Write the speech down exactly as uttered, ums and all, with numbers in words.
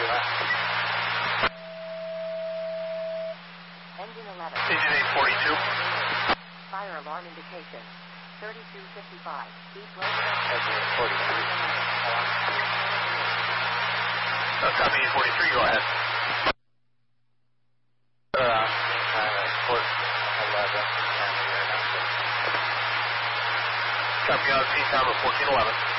Engine eleven. Engine eight forty-two. Fire alarm indication. thirty-two fifty-five. Deep right. Engine eight forty-three. Uh, copy eight forty-three, go ahead. Uh, uh, port eleven. Copy on P time of fourteen eleven.